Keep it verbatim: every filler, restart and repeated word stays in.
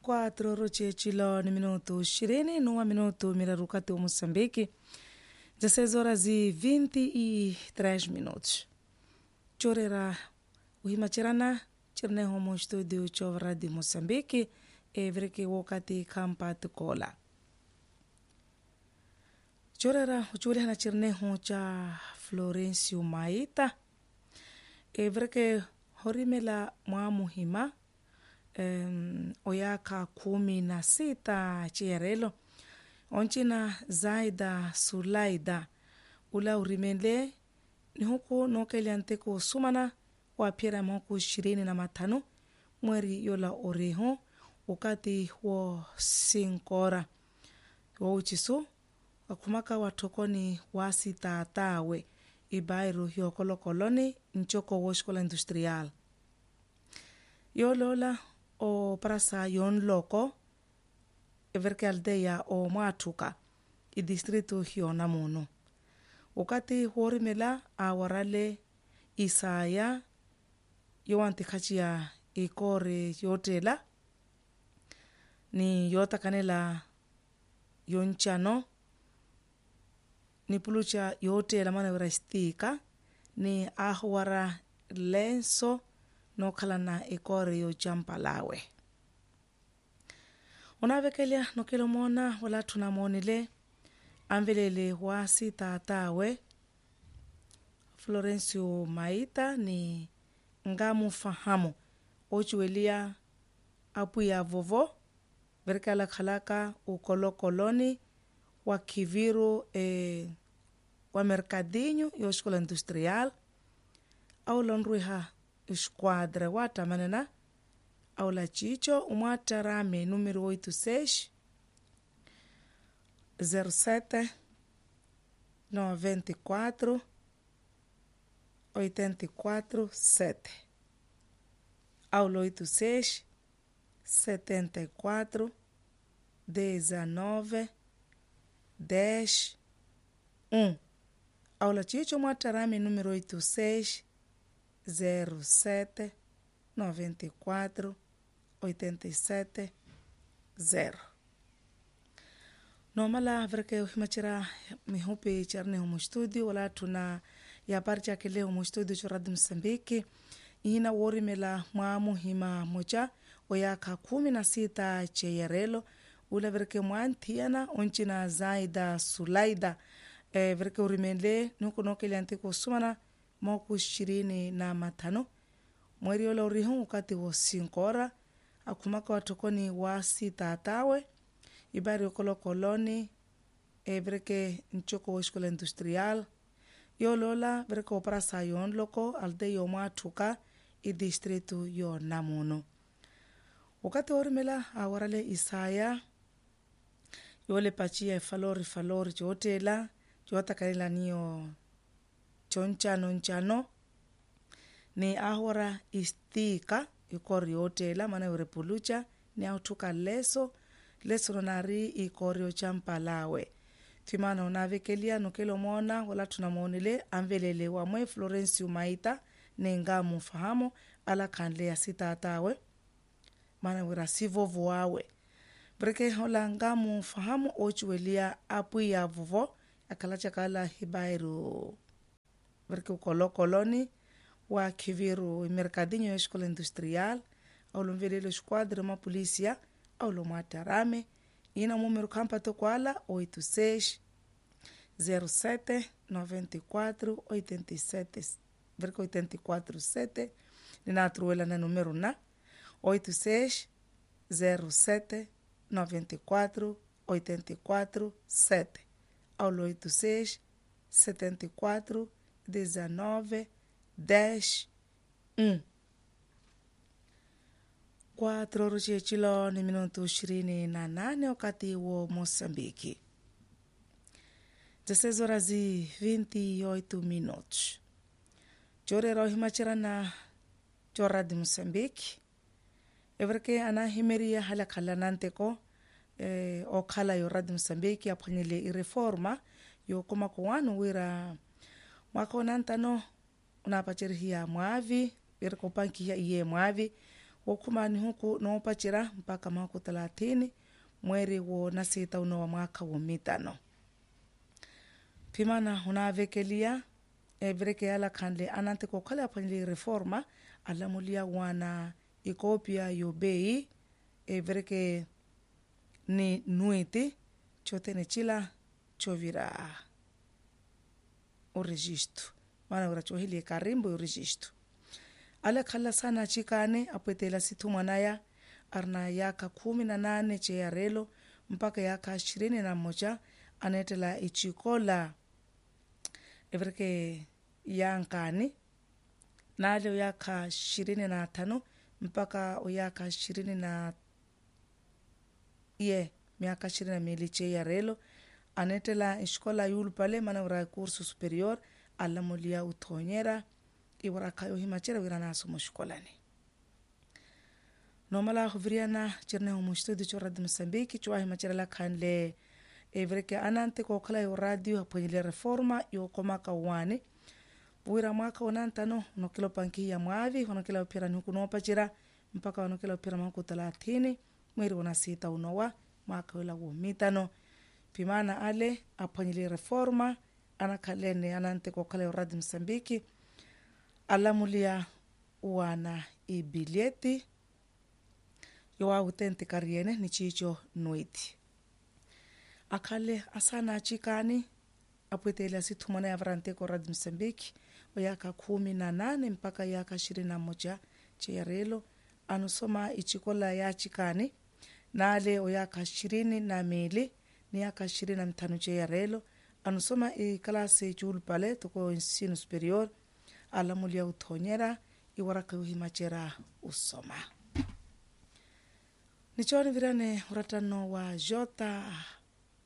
Quatro rochechilo ni minuto ishirini numa minuto mirarukati wa Moçambique. dezesseis horas e vinte e três minutos. Chorera uhimachirana chirne homo studio cho Radio Moçambique e vreke wakati kampa tukola. Chorera uchuri hana chirne ho cha Florencio Maita e vreke horimela mwa muhima um, oyaka kumi na sita chierelo onchina Zaida Sulaida ula urimele ni huku nokeliante ko sumana wapira moko ishirini na matano mweri yola oreho wakati wo sinkora wo uchisu wakumaka watokoni wasita tawe ibairu hiyo kolo koloni nchoko wo escola industrial yolola o prasa yon loko everke aldeia o Matuka i distrito hiyo namuno wakati horimela awarale Isaya yowanti khachia ikore yotela ni yota kanela yonchano ni pulucha yotela mana wirastika ni ahwara lenso no kalana ikore yo jampalawe unavekelia no kilomona wala tunamonile amvelele wasi tatawe Florencio Maita ni ngamu fahamu ochuelia apu ya vovo verkala khalaka ukolo koloni wa kiviru e, wa mercadinho yo escola industrial au lonruiha esquadra wata manena au la chicho umatarame número oitenta e seis zero sete noventa e quatro oitenta e quatro sete ao oitenta e seis setenta e quatro dezenove dez um ao la chicho umatarame número oitenta e seis zero sete noventa e quatro oitenta e sete zero nomala vreke uhimachira mihupi charne humo studio wala tuna ya parcha kele humo studio cho Radio Moçambique ina worimela mwa muhima mocha oyaka kumi na sita cheyerelo ula vreke mwantiana onchina Zaida Sulaida e vreke urimele nuko nokele antiko sumana moku ishirini na matano mweri yola urihu wakati wo sinkora akumaka watokoni wasi tatawe ibari okolo koloni e vreke nchoko wa escola industrial yolola vreke oprasa yon loko alde yo Matuka i distrito yo namuno wakati orimela awarale Isaya yole pachia falori falori jotela jota kaila niyo chonchano nchano ni ahora istika ikori hotela mana urepulucha ni autuka leso leso nari ikori champalawe timana unavekelia nokelo mona wala tunamonile amvelele wa mwe Florencio Maita nenga mfahamu ala kanle ya sita atawe mana urasivo voawe breke hola ngamu mfahamu ochuelia apu ya vovo akalacha kala hibairu breke ukolo koloni wa kiviru mercadinho ya escola industrial au lomvelelo esquadra ma polícia au lomatarame ina número campa tokwala oitenta e seis zero sete noventa e quatro oitenta e sete verko oitenta e quatro sete nina truela na número na oitenta e seis zero sete noventa e quatro oitenta e quatro sete au oitenta e seis setenta e quatro dezenove dez um quatro rochechilo ni minuto ishirini na nane wakati wo Moçambique. dezesseis horas e vinte e oito minutos. Chorero himachirana cho Radio Moçambique. Everke ana himeria hala kala nanteko eh, o kala yo Radio Moçambique apanyele i reforma yo koma kwanu wira mwako nantano unapachirihia mwavi irkopanki ya iye mwavi wokumani huku noopachira mpaka maku thelathini mweri wo na sita uno wa mwaka wa mitano. Pimana unavekelia evreke yala kanle anante kokale apanyili reforma alamulia wana ikopia yobei evreke ni nuiti chote ne chila chovira o registro mana ura chohili karimbo o registro ala khala sana chikane apwetela situmanaya arna yaka kumi na nane che yarelo mpaka yaka ishirini na moja anetela ichikola evreke yankani nale yaka ishirini na tano mpaka yaka ishirini na ye miaka ishirini na mbili che yarelo anetela iskola yulu pale mana ura kursu superior alamulia uthonyera iwara kayo himachera wirana somo shkolani nomala hovriana cherne homo studio cho radio Msambiki cho himachera la kanle evreke anante ko kala yo radio aponyele reforma yo komaka wane wira mwaka onantano no kilo panki ya mwavi hono kila upira nuku no pachira mpaka hono kila upira mwaka thelathini mweri wana sita unowa mwaka wila mitano pimana ale aponyele reforma anakalene anante ko kala yo radio Msambiki alamulia wana ibilieti yo autente kariene ni chicho noiti akale asana chikani apwetela situmana ya varante ko radio Msambiki wa yaka kumi na nane mpaka yaka ishirini na moja che yarelo anusoma ichikola ya chikani nale o yaka ishirini na mbili ni yaka ishirini na tano che yarelo anusoma i klase chulu pale toko ensino superior alamulia uthonyera iwaraka uhimachera usoma nichoni virane uratano wa jota